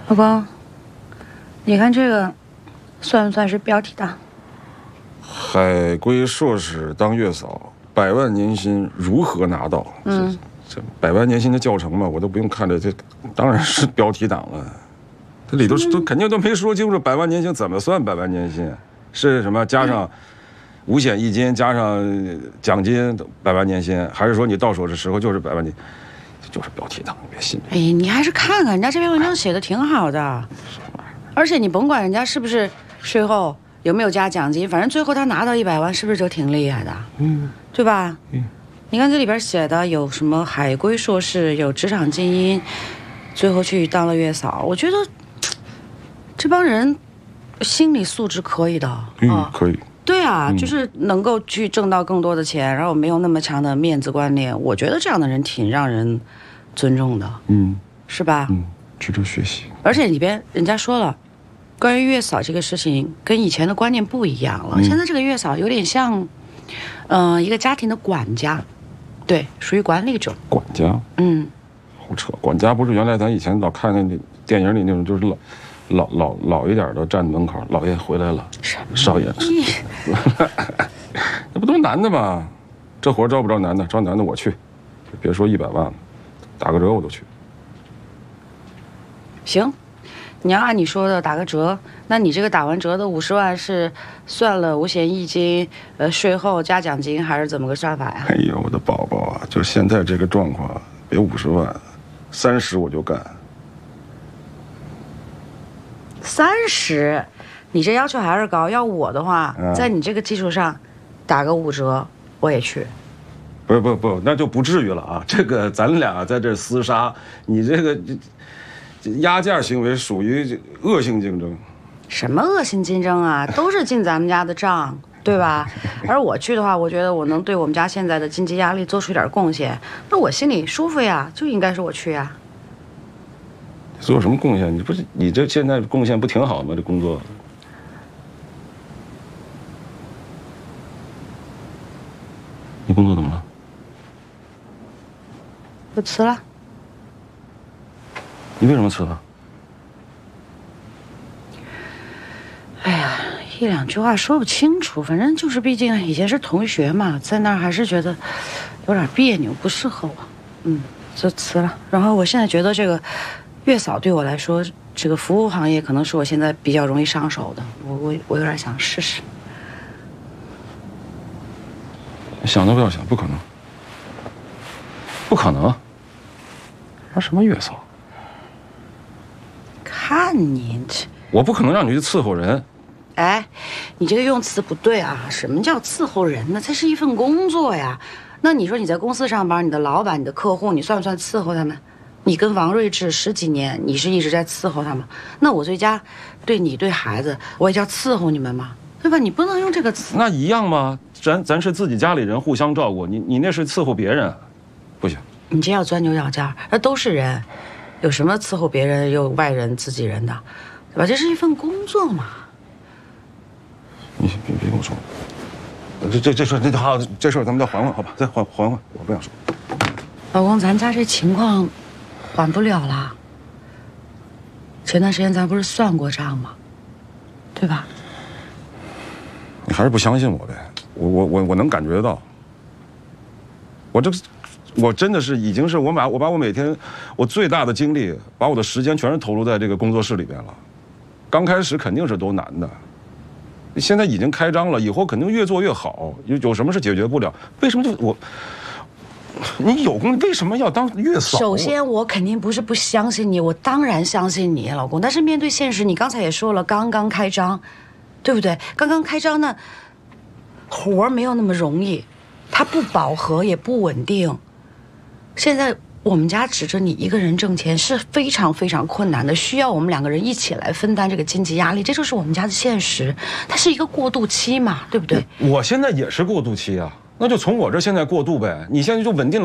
老公，你看这个，算不算是标题党？ 海归硕士当月嫂，100万年薪如何拿到？这100万年薪的教程嘛，我都不用看着，这当然是标题党了。这里头都肯定都没说清楚，100万年薪怎么算100万年薪？是什么加上五险一金加上奖金100万年薪，还是说你到手的时候就是100万年？就是标题党，你别信。 哎，你还是看看人家这篇文章写的挺好的，而且你甭管人家是不是税后有没有加奖金，反正最后他拿到100万，是不是就挺厉害的？对吧？你看这里边写的有什么海归硕士，有职场精英，最后去当了月嫂，我觉得这帮人心理素质可以的。 可以。 对啊，就是能够去挣到更多的钱，然后没有那么强的面子观念，我觉得这样的人挺让人尊重的，是吧？ 值得学习。 而且里边人家说了，关于月嫂这个事情跟以前的观念不一样了，现在这个月嫂有点像，一个家庭的管家，对，属于管理者。 管家？好扯，管家不是原来咱以前老看那电影里那种，就是老一点的站门口，老爷回来了，少爷，那不都是男的吗？这活招不招男的？招男的我去，别说100万了，打个折我都去。 行，你要按你说的打个折，那你这个打完折的50万是算了五险一金、税后加奖金，还是怎么个算法呀？ 哎呦，我的宝宝啊，就是现在这个状况，别50万，30我就干。 30，你这要求还是高。要我的话，在你这个基础上，打个5折，我也去。 不，那就不至于了啊！这个咱俩在这厮杀，你这个压价行为属于恶性竞争。 什么恶性竞争啊？都是进咱们家的账，对吧？而我去的话，我觉得我能对我们家现在的经济压力做出一点贡献，那我心里舒服呀，就应该是我去呀。 做什么贡献？你这现在贡献不挺好吗？这工作，你工作怎么了？ 我辞了。 你为什么辞了？ 哎呀，一两句话说不清楚，反正就是，毕竟以前是同学嘛，在那儿还是觉得有点别扭，不适合我，就辞了。然后我现在觉得这个月嫂对我来说，这个服务行业可能是我现在比较容易上手的，我有点想试试。 想都不要想，不可能，不可能！玩什么月嫂？ 看你这， 我不可能让你去伺候人。 哎，你这个用词不对啊！什么叫伺候人呢？这是一份工作呀。那你说你在公司上班，你的老板、你的客户，你算不算伺候他们？你跟王睿智10几年，你是一直在伺候他们。那我对家，对你对孩子，我也叫伺候你们嘛，对吧？你不能用这个词。 那一样吗？咱是自己家里人，互相照顾。你那是伺候别人，不行。 你这要钻牛角尖，那都是人，有什么伺候别人又外人自己人的，对吧？这是一份工作嘛。 你别跟我说，这事那好，这事咱们再缓缓，好吧？再缓缓，我不想说。 老公，咱家这情况缓不了了。前段时间咱不是算过账吗？对吧？ 你还是不相信我呗？我能感觉得到。我真的是已经是我把我每天我最大的精力，把我的时间全是投入在这个工作室里边了。刚开始肯定是都难的，现在已经开张了，以后肯定越做越好。有什么是解决不了？为什么就你有功为什么要当月嫂？ 首先，我肯定不是不相信你，我当然相信你，老公。但是面对现实，你刚才也说了，刚刚开张，对不对？刚刚开张呢，活儿没有那么容易，它不饱和也不稳定。现在我们家指着你一个人挣钱是非常非常困难的，需要我们2个人一起来分担这个经济压力，这就是我们家的现实。它是一个过渡期嘛，对不对？ 我现在也是过渡期啊，那就从我这现在过渡呗。你现在就稳定了。